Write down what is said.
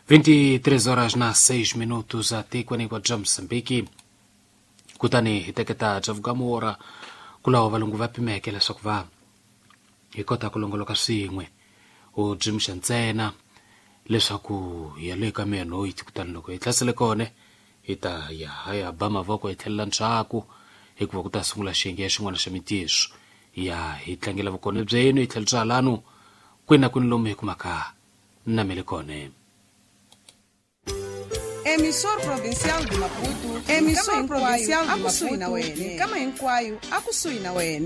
23 horas na 6 minutos até quando kwa Moçambique kutani hiteketa chavugamora kula valungu vapimeke leswaku va hi kota ku longoloka swin'we u jimisha ntsena leswaku ya le ka menoiti kutani loko hi tlasele kone hi ta ya ba mavoko hi tlhelela ntshaku hikuva ku ta sungula xiyenge ya xin'wana xa mintirho ya hi tlangela vukone byenu hi tlhelela halano kwina kwini lomu hi kumaka namele kone. Emissor provincial de Maputo, emissor provincial de Maputo, kama hinkwayo akusui na wene.